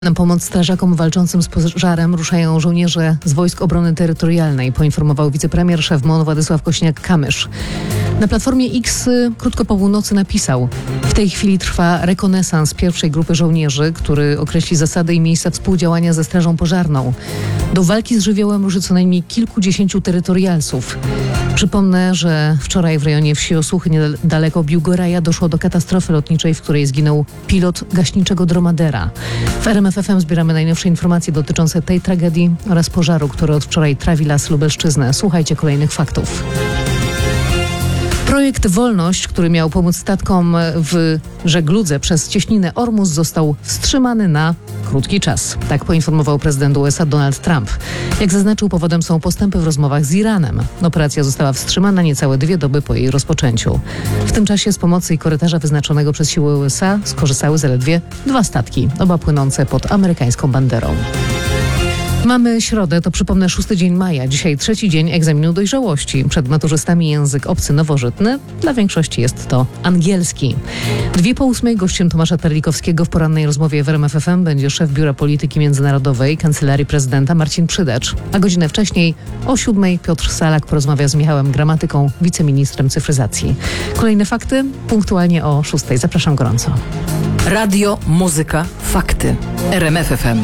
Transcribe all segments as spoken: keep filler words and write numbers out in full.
Na pomoc strażakom walczącym z pożarem ruszają żołnierze z Wojsk Obrony Terytorialnej, poinformował wicepremier szef M O N Władysław Kośniak-Kamysz. Na Platformie X krótko po północy napisał: w tej chwili trwa rekonesans pierwszej grupy żołnierzy, który określi zasady i miejsca współdziałania ze Strażą Pożarną. Do walki z żywiołem ruszy co najmniej kilkudziesięciu terytorialsów. Przypomnę, że wczoraj w rejonie wsi Osłuchy niedaleko Biłgoraja doszło do katastrofy lotniczej, w której zginął pilot gaśniczego dromadera. W R M F F M zbieramy najnowsze informacje dotyczące tej tragedii oraz pożaru, który od wczoraj trawi las Lubelszczyznę. Słuchajcie kolejnych faktów. Projekt Wolność, który miał pomóc statkom w żegludze przez cieśninę Ormus, został wstrzymany na krótki czas. Tak poinformował prezydent U S A Donald Trump. Jak zaznaczył, powodem są postępy w rozmowach z Iranem. Operacja została wstrzymana niecałe dwie doby po jej rozpoczęciu. W tym czasie z pomocy i korytarza wyznaczonego przez siły U S A skorzystały zaledwie dwa statki, oba płynące pod amerykańską banderą. Mamy środę, to przypomnę szósty dzień maja. Dzisiaj trzeci dzień egzaminu dojrzałości. Przed maturzystami język obcy nowożytny. Dla większości jest to angielski. Dwie po ósmej gościem Tomasza Terlikowskiego w porannej rozmowie w R M F F M będzie szef Biura Polityki Międzynarodowej Kancelarii Prezydenta Marcin Przydacz. A godzinę wcześniej o siódmej Piotr Salak porozmawia z Michałem Gramatyką, wiceministrem cyfryzacji. Kolejne fakty punktualnie o szóstej. Zapraszam gorąco. Radio, muzyka, fakty. R M F F M.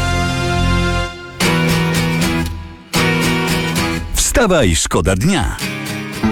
Wstawaj, szkoda dnia.